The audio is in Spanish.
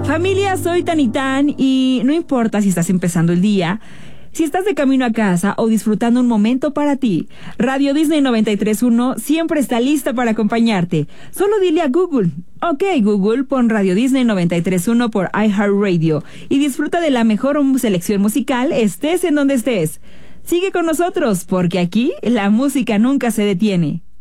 Familia, soy Tanitán y no importa si estás empezando el día, si estás de camino a casa o disfrutando un momento para ti, Radio Disney 93.1 siempre está lista para acompañarte. Solo dile a Google, ok Google, pon Radio Disney 93.1 por iHeartRadio y disfruta de la mejor selección musical, estés en donde estés. Sigue con nosotros, porque aquí la música nunca se detiene.